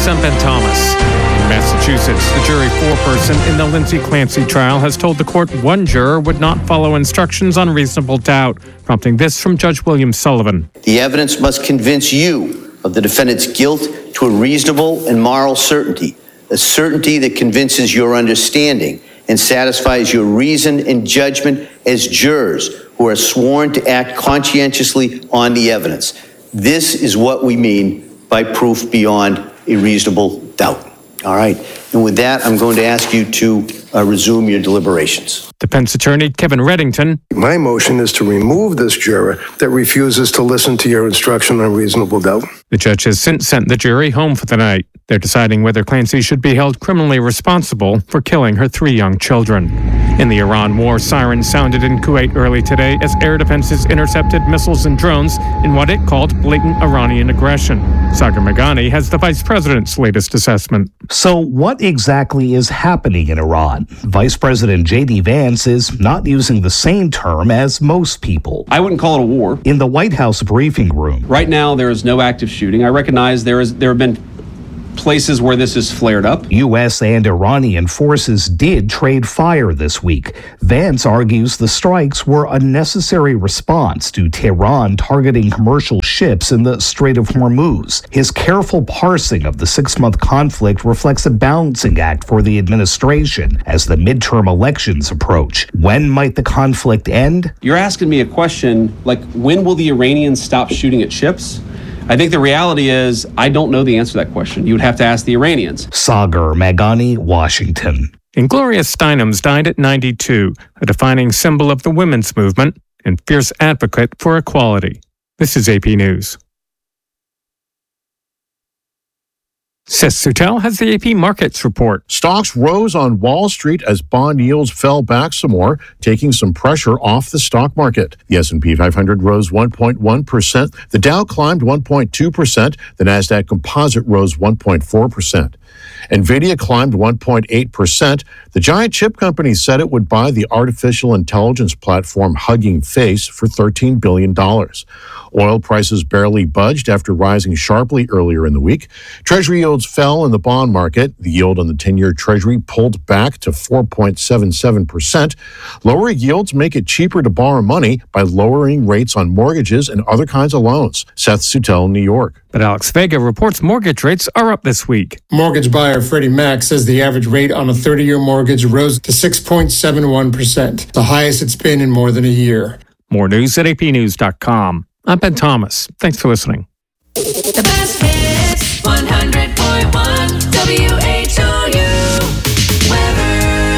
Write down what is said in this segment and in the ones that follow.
News, I'm Ben Thomas. In Massachusetts, the jury foreperson in the Lindsay Clancy trial has told the court one juror would not follow instructions on reasonable doubt, prompting this from Judge William Sullivan. The evidence must convince you of the defendant's guilt to a reasonable and moral certainty, a certainty that convinces your understanding and satisfies your reason and judgment as jurors who are sworn to act conscientiously on the evidence. This is what we mean by proof beyond a reasonable doubt. All right. And with that, I'm going to ask you to resume your deliberations. Defense attorney Kevin Reddington. My motion is to remove this juror that refuses to listen to your instruction on reasonable doubt. The judge has since sent the jury home for the night. They're deciding whether Clancy should be held criminally responsible for killing her 3 young children. In the Iran war, sirens sounded in Kuwait early today as air defenses intercepted missiles and drones in what it called blatant Iranian aggression. Sagar Meghani has the vice president's latest assessment. So what exactly is happening in Iran? Vice President J.D. Vance is not using the same term as most people. I wouldn't call it a war. In the White House briefing room. Right now, there is no active shooting. I recognize there have been places where this has flared up. U.S. and Iranian forces did trade fire this week. Vance argues the strikes were a necessary response to Tehran targeting commercial ships in the Strait of Hormuz. His careful parsing of the 6-month conflict reflects a balancing act for the administration as the midterm elections approach. When might the conflict end? You're asking me a question like, when will the Iranians stop shooting at ships? I think the reality is I don't know the answer to that question. You would have to ask the Iranians. Sagar Meghani, Washington. And Gloria Steinem's died at 92, a defining symbol of the women's movement and fierce advocate for equality. This is AP News. Seth Sutel has the AP Markets report. Stocks rose on Wall Street as bond yields fell back some more, taking some pressure off the stock market. The S&P 500 rose 1.1%. The Dow climbed 1.2%. The Nasdaq Composite rose 1.4%. NVIDIA climbed 1.8%. The giant chip company said it would buy the artificial intelligence platform Hugging Face for $13 billion. Oil prices barely budged after rising sharply earlier in the week. Treasury yields fell in the bond market. The yield on the 10-year Treasury pulled back to 4.77%. Lower yields make it cheaper to borrow money by lowering rates on mortgages and other kinds of loans. Seth Sutel, New York. But Alex Vega reports mortgage rates are up this week. Mortgage buyer Freddie Mac says the average rate on a 30-year mortgage rose to 6.71%, the highest it's been in more than a year. More news at apnews.com. I'm Ben Thomas. Thanks for listening. The best hits, 100.1 WHOU weather.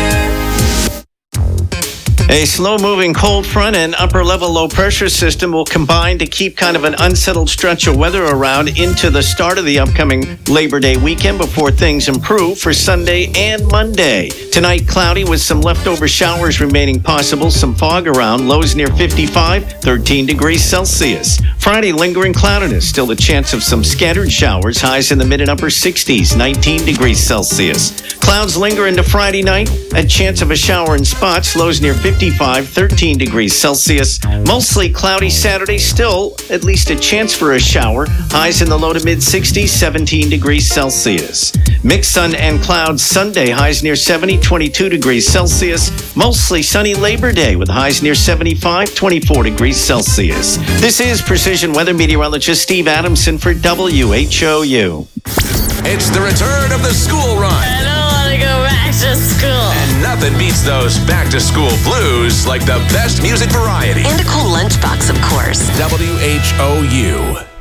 A slow-moving cold front and upper-level low-pressure system will combine to keep kind of an unsettled stretch of weather around into the start of the upcoming Labor Day weekend before things improve for Sunday and Monday. Tonight, cloudy with some leftover showers remaining possible, some fog around, lows near 55, 13 degrees Celsius. Friday, lingering cloudiness, still a chance of some scattered showers, highs in the mid and upper 60s, 19 degrees Celsius. Clouds linger into Friday night, a chance of a shower in spots, lows near 55, 13 degrees Celsius. Mostly cloudy Saturday, still at least a chance for a shower. Highs in the low to mid 60s, 17 degrees Celsius. Mixed sun and clouds Sunday, highs near 70, 22 degrees Celsius. Mostly sunny Labor Day with highs near 75, 24 degrees Celsius. This is Precision Weather Meteorologist Steve Adamson for WHOU. It's the return of the school run. I don't want to go back to school. And nothing beats those back-to-school blues like the best music variety. And a cool lunchbox, of course. WHOU.